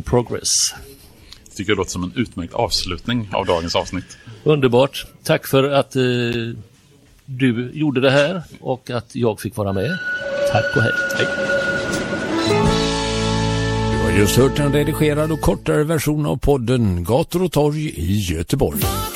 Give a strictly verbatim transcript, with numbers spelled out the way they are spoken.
progress. Jag tycker det låter som en utmärkt avslutning av dagens avsnitt. Underbart. Tack för att eh, du gjorde det här och att jag fick vara med. Tack och hej. Hej. Du har just hört en redigerad och kortare version av podden Gator och torg i Göteborg.